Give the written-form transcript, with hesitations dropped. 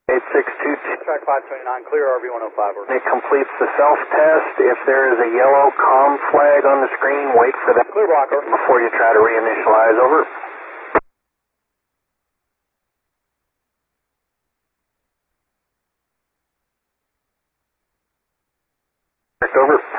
862. Track 529, clear RV105. Over. It completes the self-test. If there is a yellow COM flag on the screen, wait for that Clear blocker before you try to reinitialize. Over. Over.